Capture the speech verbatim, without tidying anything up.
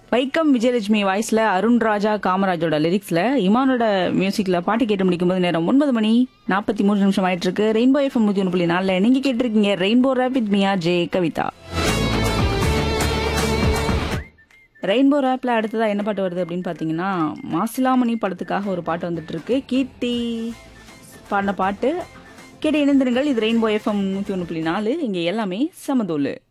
வைக்கம் விஜயலட்சுமி வாய்ஸ்ல அருண் ராஜா காமராஜோட லிரிக்ஸ்ல இமானோட மியூசிக்ல பாட்டு கேட்டு முடிக்கும் போது நேரம் ஒன்பது மணி நாற்பத்தி மூணு நிமிஷம் ஆயிட்டு இருக்கு. ரெயின்போ எஃப்எம் நூத்தி ஒன்று புள்ளி நாலுல நீங்க கேட்டிருக்கீங்க rainbow rape with Mia J Kavitha. Rainbow ரேப்ல அடுத்ததா என்ன பாட்டு வருது அப்படின்னு பாத்தீங்கன்னா மாசிலாமணி படத்துக்காக ஒரு பாட்டு வந்துட்டு இருக்கு. கீர்த்தி பாடின பாட்டு கேட்டு இணைந்திருங்கள். இது ரெயின்போ எஃப்எம் நூத்தி ஒன்று புள்ளி நாலு. இங்க எல்லாமே சமதோலு.